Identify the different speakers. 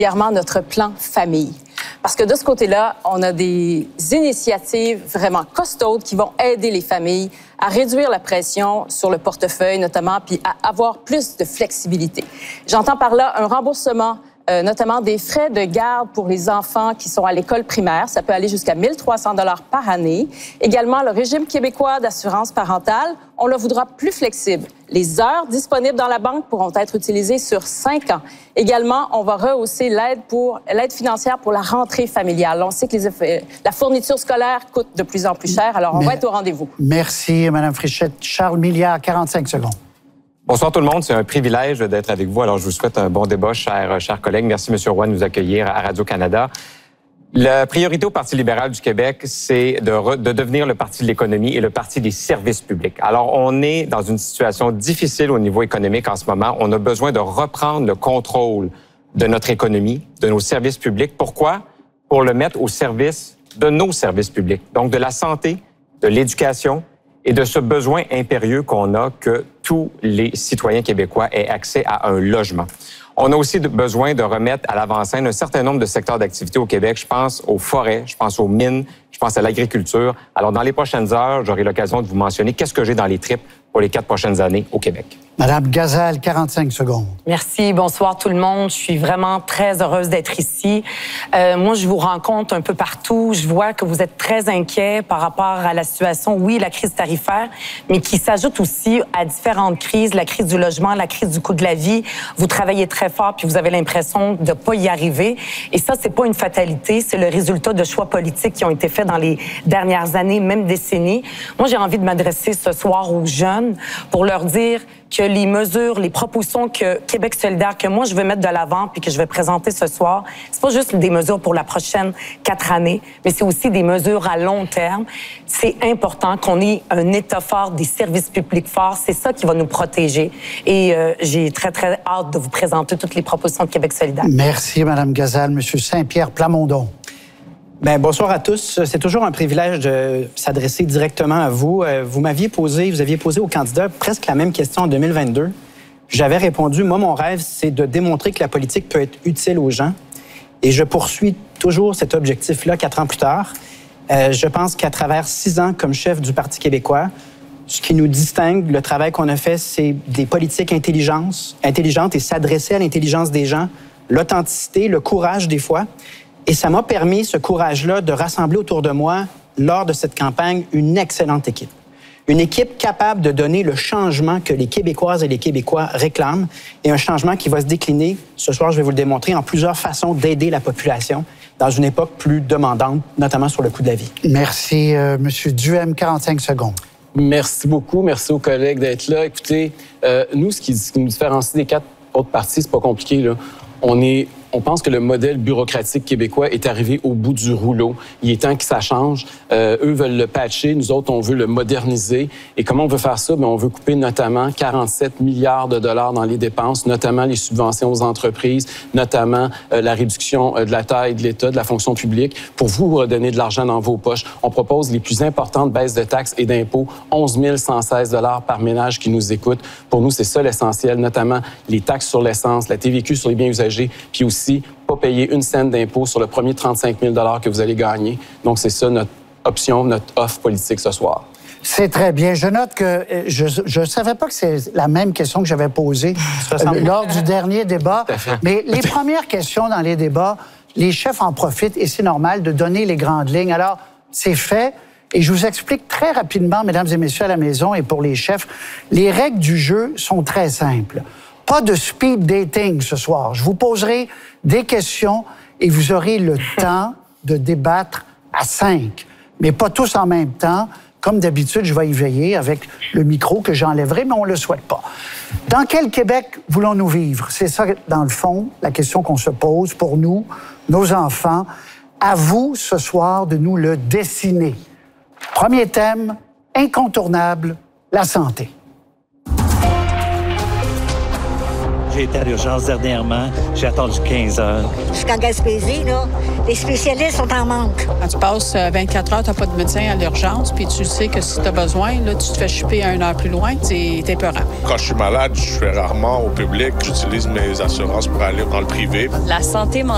Speaker 1: particulièrement notre plan famille. Parce que de ce côté-là, on a des initiatives vraiment costaudes qui vont aider les familles à réduire la pression sur le portefeuille notamment, puis à avoir plus de flexibilité. J'entends par là un remboursement notamment des frais de garde pour les enfants qui sont à l'école primaire. Ça peut aller jusqu'à 1 300 $ par année. Également, le régime québécois d'assurance parentale, on le voudra plus flexible. Les heures disponibles dans la banque pourront être utilisées sur 5 ans. Également, on va rehausser l'aide financière pour la rentrée familiale. On sait que la fourniture scolaire coûte de plus en plus cher, alors on va être au rendez-vous.
Speaker 2: Merci, Mme Fréchette. Charles Milliard, 45 secondes.
Speaker 3: Bonsoir tout le monde, c'est un privilège d'être avec vous. Alors, je vous souhaite un bon débat, chers collègues. Merci, M. Roy, de nous accueillir à Radio-Canada. La priorité au Parti libéral du Québec, c'est de devenir le parti de l'économie et le parti des services publics. Alors, on est dans une situation difficile au niveau économique en ce moment. On a besoin de reprendre le contrôle de notre économie, de nos services publics. Pourquoi? Pour le mettre au service de nos services publics, donc de la santé, de l'éducation, et de ce besoin impérieux qu'on a que tous les citoyens québécois aient accès à un logement. On a aussi besoin de remettre à l'avant-scène un certain nombre de secteurs d'activité au Québec. Je pense aux forêts, je pense aux mines, je pense à l'agriculture. Alors, dans les prochaines heures, j'aurai l'occasion de vous mentionner qu'est-ce que j'ai dans les tripes pour les 4 prochaines années au Québec.
Speaker 2: Madame Gazal, 45 secondes.
Speaker 4: Merci. Bonsoir tout le monde. Je suis vraiment très heureuse d'être ici. Moi, je vous rencontre un peu partout. Je vois que vous êtes très inquiets par rapport à la situation, oui, la crise tarifaire, mais qui s'ajoute aussi à différentes crises, la crise du logement, la crise du coût de la vie. Vous travaillez très fort, puis vous avez l'impression de ne pas y arriver. Et ça, c'est pas une fatalité, c'est le résultat de choix politiques qui ont été faits dans les dernières années, même décennies. Moi, j'ai envie de m'adresser ce soir aux jeunes pour leur dire que les mesures, les propositions que Québec solidaire, que moi je veux mettre de l'avant puis que je vais présenter ce soir, c'est pas juste des mesures pour la prochaine 4 années, mais c'est aussi des mesures à long terme. C'est important qu'on ait un État fort, des services publics forts. C'est ça qui va nous protéger. Et j'ai très, très hâte de vous présenter toutes les propositions de Québec solidaire.
Speaker 2: Merci, Mme Gazal. Monsieur Saint-Pierre Plamondon.
Speaker 5: Bien, bonsoir à tous. C'est toujours un privilège de s'adresser directement à vous. Vous aviez posé aux candidats presque la même question en 2022. J'avais répondu, moi, mon rêve, c'est de démontrer que la politique peut être utile aux gens. Et je poursuis toujours cet objectif-là 4 ans plus tard. Je pense qu'à travers 6 ans comme chef du Parti québécois, ce qui nous distingue, le travail qu'on a fait, c'est des politiques intelligentes et s'adresser à l'intelligence des gens, l'authenticité, le courage des fois. Et ça m'a permis, ce courage-là, de rassembler autour de moi, lors de cette campagne, une excellente équipe. Une équipe capable de donner le changement que les Québécoises et les Québécois réclament et un changement qui va se décliner, ce soir je vais vous le démontrer, en plusieurs façons d'aider la population dans une époque plus demandante, notamment sur le coût de la vie.
Speaker 2: Merci, Monsieur Duhem, 45 secondes.
Speaker 6: Merci beaucoup. Merci aux collègues d'être là. Écoutez, nous, ce qui nous différencie des 4 autres partis, c'est pas compliqué, là. On pense que le modèle bureaucratique québécois est arrivé au bout du rouleau. Il est temps que ça change. Eux veulent le patcher, nous autres, on veut le moderniser. Et comment on veut faire ça? Bien, on veut couper notamment 47 milliards de dollars dans les dépenses, notamment les subventions aux entreprises, notamment la réduction de la taille de l'État, de la fonction publique, pour vous redonner de l'argent dans vos poches. On propose les plus importantes baisses de taxes et d'impôts, 11 116 dollars par ménage qui nous écoute. Pour nous, c'est ça l'essentiel, notamment les taxes sur l'essence, la TVQ sur les biens usagés, puis aussi pas payer 1 cent d'impôt sur le premier 35 000 $ que vous allez gagner. Donc, c'est ça notre option, notre offre politique ce soir.
Speaker 2: C'est très bien. Je note que je ne savais pas que c'est la même question que j'avais posée lors du dernier débat. Mais les premières questions dans les débats, les chefs en profitent et c'est normal de donner les grandes lignes. Alors, c'est fait. Et je vous explique très rapidement, mesdames et messieurs à la maison et pour les chefs, les règles du jeu sont très simples. Pas de speed dating ce soir. Je vous poserai des questions et vous aurez le temps de débattre à 5. Mais pas tous en même temps. Comme d'habitude, je vais y veiller avec le micro que j'enlèverai, mais on ne le souhaite pas. Dans quel Québec voulons-nous vivre? C'est ça, dans le fond, la question qu'on se pose pour nous, nos enfants. À vous, ce soir, de nous le dessiner. Premier thème, incontournable, la santé.
Speaker 7: J'ai été à l'urgence dernièrement. J'ai attendu 15 heures.
Speaker 8: Jusqu'en Gaspésie, là, les spécialistes sont en manque.
Speaker 9: Quand tu passes 24 heures, tu n'as pas de médecin à l'urgence, puis tu sais que si tu as besoin, là, tu te fais choper 1 heure plus loin, c'est épeurant.
Speaker 10: Quand je suis malade, je fais rarement au public. J'utilise mes assurances pour aller dans le privé.
Speaker 11: La santé mentale